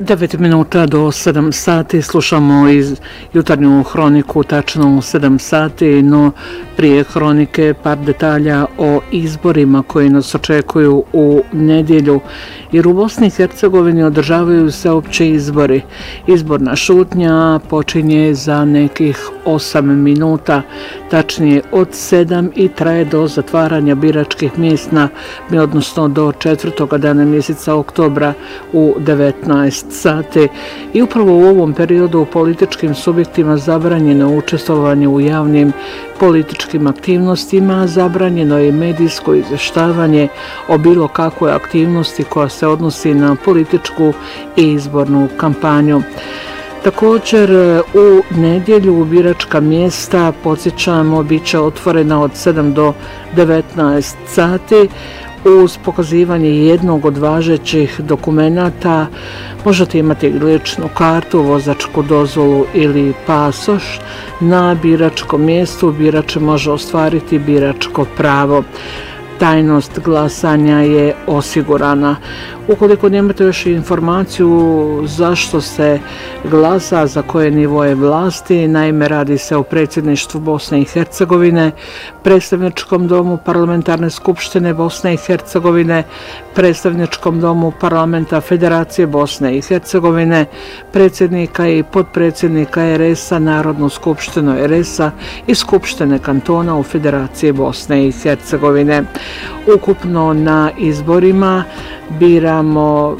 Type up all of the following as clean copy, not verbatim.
9 minuta do 7 sati slušamo iz jutarnju hroniku, tačno u 7 sati, no prije hronike par detalja o izborima koji nas očekuju u nedjelju, jer u Bosni i Hercegovini održavaju se opći izbori. Izborna šutnja počinje za nekih 8 minuta, tačnije od 7 i traje do zatvaranja biračkih mjesta, odnosno do 4. dana mjeseca oktobra u 19 sati. I upravo u ovom periodu političkim subjektima zabranjeno učestvovanje u javnim političkim aktivnostima, zabranjeno je medijsko izvještavanje o bilo kakvoj aktivnosti koja se odnosi na političku i izbornu kampanju. Također u nedjelju biračka mjesta, podsjećamo, bit će otvorena od 7 do 19 sati uz pokazivanje jednog od važećih dokumenata. Možete imati ličnu kartu, vozačku dozvolu ili pasoš. Na biračkom mjestu birač može ostvariti biračko pravo. Tajnost glasanja je osigurana. Ukoliko nemate još informaciju zašto se glasa, za koje nivoje vlasti, naime radi se o predsjedništvu Bosne i Hercegovine, predstavničkom domu Parlamentarne skupštine Bosne i Hercegovine, predstavničkom domu Parlamenta Federacije Bosne i Hercegovine, predsjednika i potpredsjednika RS-a, Narodnu skupštinu RS-a i Skupštine kantona u Federaciji Bosne i Hercegovine. Ukupno na izborima biramo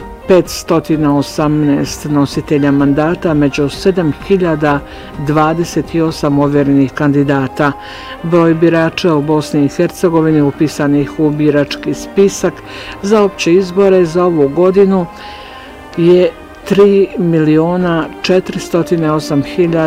518 nositelja mandata među 7028 ovjerenih kandidata. Broj birača u Bosni i Hercegovini upisanih u birački spisak za opće izbore za ovu godinu je 3.408.000